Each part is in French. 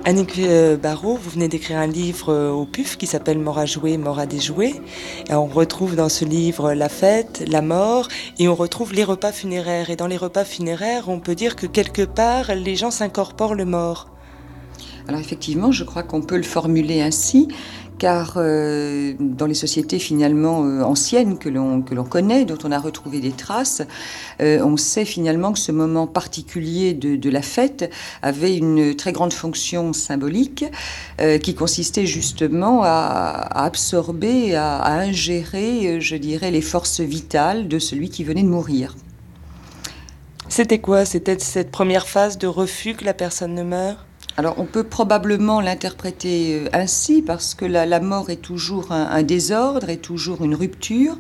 Annick Barraud, vous venez d'écrire un livre au PUF qui s'appelle Mort à jouer, mort à déjouer. Et on retrouve dans ce livre la fête, la mort, et on retrouve les repas funéraires. Et dans les repas funéraires, on peut dire que quelque part, les gens s'incorporent le mort. Alors effectivement, je crois qu'on peut le formuler ainsi, car dans les sociétés finalement anciennes que l'on connaît, dont on a retrouvé des traces, on sait finalement que ce moment particulier de la fête avait une très grande fonction symbolique qui consistait justement à absorber, à ingérer, je dirais, les forces vitales de celui qui venait de mourir. C'était quoi? C'était cette première phase de refus que la personne ne meurt? Alors on peut probablement l'interpréter ainsi parce que la mort est toujours un désordre, est toujours une rupture.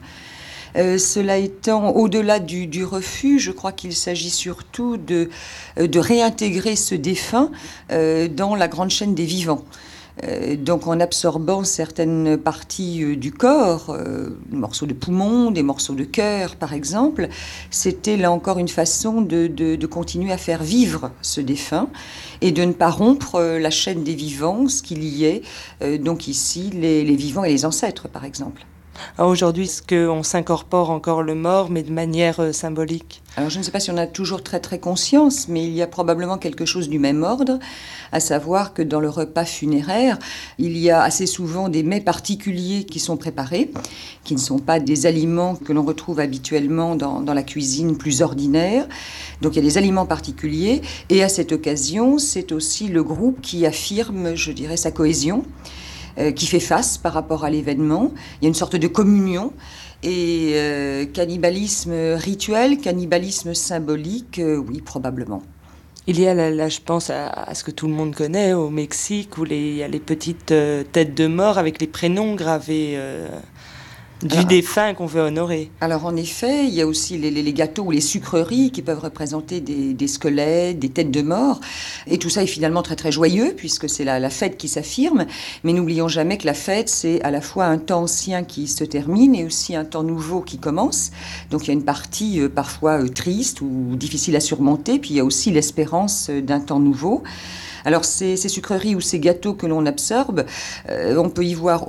Cela étant, au-delà du refus, je crois qu'il s'agit surtout de réintégrer ce défunt dans la grande chaîne des vivants. Donc en absorbant certaines parties du corps, des morceaux de poumon, des morceaux de cœur par exemple, c'était là encore une façon de continuer à faire vivre ce défunt et de ne pas rompre la chaîne des vivants, ce qui liait donc ici les vivants et les ancêtres par exemple. Alors aujourd'hui, est-ce qu'on s'incorpore encore le mort, mais de manière symbolique? Alors je ne sais pas si on a toujours très très conscience, mais il y a probablement quelque chose du même ordre, à savoir que dans le repas funéraire, il y a assez souvent des mets particuliers qui sont préparés, qui ne sont pas des aliments que l'on retrouve habituellement dans la cuisine plus ordinaire. Donc il y a des aliments particuliers, et à cette occasion, c'est aussi le groupe qui affirme, je dirais, sa cohésion, qui fait face par rapport à l'événement. Il y a une sorte de communion. Et cannibalisme rituel, cannibalisme symbolique, oui, probablement. Il y a là, je pense à ce que tout le monde connaît, au Mexique, où il y a les petites têtes de mort avec les prénoms gravés du défunt qu'on veut honorer. Alors en effet, il y a aussi les gâteaux ou les sucreries qui peuvent représenter des squelettes, des têtes de mort. Et tout ça est finalement très très joyeux puisque c'est la fête qui s'affirme. Mais n'oublions jamais que la fête, c'est à la fois un temps ancien qui se termine et aussi un temps nouveau qui commence. Donc il y a une partie parfois triste ou difficile à surmonter. Puis il y a aussi l'espérance d'un temps nouveau. Alors ces sucreries ou ces gâteaux que l'on absorbe, on peut y voir